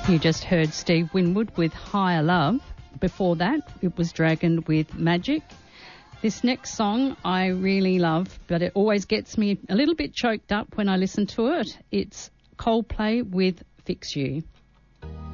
You just heard Steve Winwood with Higher Love. Before that, it was Dragon with Magic. This next song I really love, but it always gets me a little bit choked up when I listen to it. It's Coldplay with Fix You.